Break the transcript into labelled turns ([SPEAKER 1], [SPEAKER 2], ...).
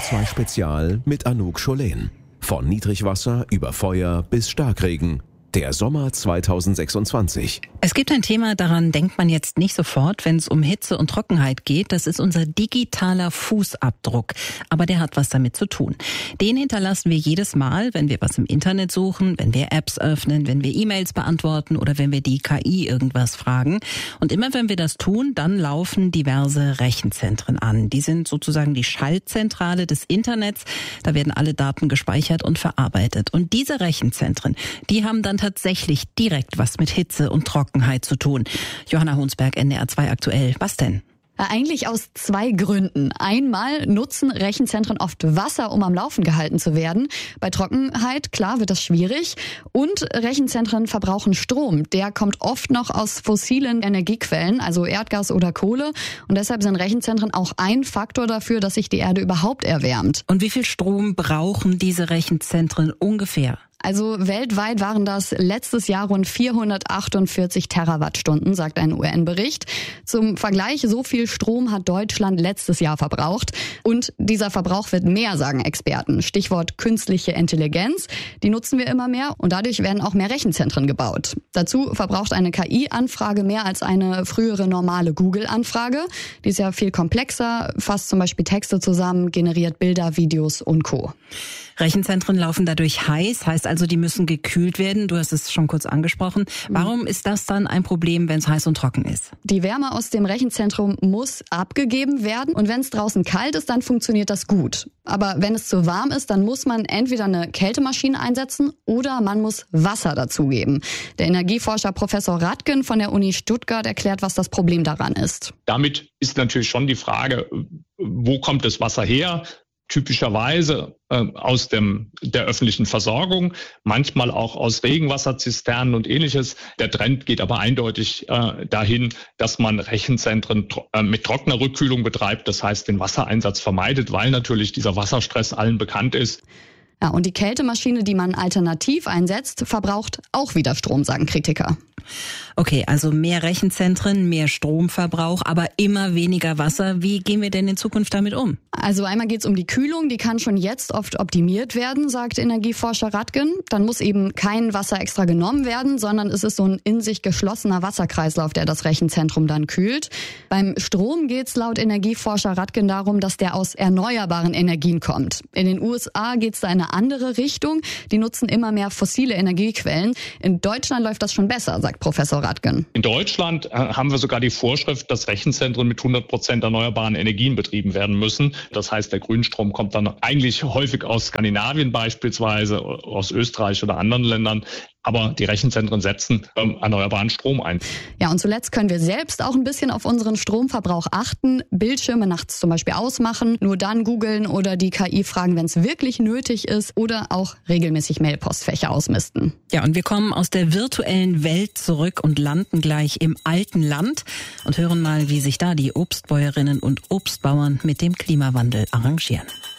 [SPEAKER 1] SWR2 Spezial mit Anouk Scholen. Von Niedrigwasser über Feuer bis Starkregen. Der Sommer 2026.
[SPEAKER 2] Es gibt ein Thema, daran denkt man jetzt nicht sofort, wenn es um Hitze und Trockenheit geht. Das ist unser digitaler Fußabdruck. Aber der hat was damit zu tun. Den hinterlassen wir jedes Mal, wenn wir was im Internet suchen, wenn wir Apps öffnen, wenn wir E-Mails beantworten oder wenn wir die KI irgendwas fragen. Und immer wenn wir das tun, dann laufen diverse Rechenzentren an. Die sind sozusagen die Schaltzentrale des Internets. Da werden alle Daten gespeichert und verarbeitet. Und diese Rechenzentren, die haben dann tatsächlich direkt was mit Hitze und Trockenheit zu tun. Johanna Hunsberg, NDR2 aktuell. Was denn?
[SPEAKER 3] Eigentlich aus 2 Gründen. Einmal nutzen Rechenzentren oft Wasser, um am Laufen gehalten zu werden. Bei Trockenheit, klar, wird das schwierig. Und Rechenzentren verbrauchen Strom. Der kommt oft noch aus fossilen Energiequellen, also Erdgas oder Kohle. Und deshalb sind Rechenzentren auch ein Faktor dafür, dass sich die Erde überhaupt erwärmt.
[SPEAKER 2] Und wie viel Strom brauchen diese Rechenzentren ungefähr?
[SPEAKER 3] Also weltweit waren das letztes Jahr rund 448 Terawattstunden, sagt ein UN-Bericht. Zum Vergleich, so viel Strom hat Deutschland letztes Jahr verbraucht. Und dieser Verbrauch wird mehr, sagen Experten. Stichwort künstliche Intelligenz. Die nutzen wir immer mehr und dadurch werden auch mehr Rechenzentren gebaut. Dazu verbraucht eine KI-Anfrage mehr als eine frühere normale Google-Anfrage. Die ist ja viel komplexer, fasst zum Beispiel Texte zusammen, generiert Bilder, Videos und Co.
[SPEAKER 2] Rechenzentren laufen dadurch heiß, heißt also, die müssen gekühlt werden. Du hast es schon kurz angesprochen. Warum ist das dann ein Problem, wenn es heiß und trocken ist?
[SPEAKER 3] Die Wärme aus dem Rechenzentrum muss abgegeben werden und wenn es draußen kalt ist, dann funktioniert das gut. Aber wenn es zu warm ist, dann muss man entweder eine Kältemaschine einsetzen oder man muss Wasser dazugeben. Der Energieforscher Professor Radken von der Uni Stuttgart erklärt, was das Problem daran ist.
[SPEAKER 4] Damit ist natürlich schon die Frage, wo kommt das Wasser her? Typischerweise aus der öffentlichen Versorgung, manchmal auch aus Regenwasserzisternen und Ähnliches. Der Trend geht aber eindeutig dahin, dass man Rechenzentren mit trockener Rückkühlung betreibt, das heißt den Wassereinsatz vermeidet, weil natürlich dieser Wasserstress allen bekannt ist.
[SPEAKER 3] Ja, und die Kältemaschine, die man alternativ einsetzt, verbraucht auch wieder Strom, sagen Kritiker.
[SPEAKER 2] Okay, also mehr Rechenzentren, mehr Stromverbrauch, aber immer weniger Wasser. Wie gehen wir denn in Zukunft damit um?
[SPEAKER 3] Also einmal geht es um die Kühlung, die kann schon jetzt oft optimiert werden, sagt Energieforscher Radken. Dann muss eben kein Wasser extra genommen werden, sondern es ist so ein in sich geschlossener Wasserkreislauf, der das Rechenzentrum dann kühlt. Beim Strom geht es laut Energieforscher Radken darum, dass der aus erneuerbaren Energien kommt. In den USA geht es da in eine andere Richtung. Die nutzen immer mehr fossile Energiequellen. In Deutschland läuft das schon besser, sagt Professor Radken.
[SPEAKER 4] In Deutschland haben wir sogar die Vorschrift, dass Rechenzentren mit 100% erneuerbaren Energien betrieben werden müssen. Das heißt, der Grünstrom kommt dann eigentlich häufig aus Skandinavien beispielsweise, aus Österreich oder anderen Ländern. Aber die Rechenzentren setzen erneuerbaren Strom ein.
[SPEAKER 3] Ja, und zuletzt können wir selbst auch ein bisschen auf unseren Stromverbrauch achten. Bildschirme nachts zum Beispiel ausmachen, nur dann googeln oder die KI fragen, wenn es wirklich nötig ist oder auch regelmäßig Mailpostfächer ausmisten.
[SPEAKER 2] Ja, und wir kommen aus der virtuellen Welt zurück und landen gleich im alten Land und hören mal, wie sich da die Obstbäuerinnen und Obstbauern mit dem Klimawandel arrangieren.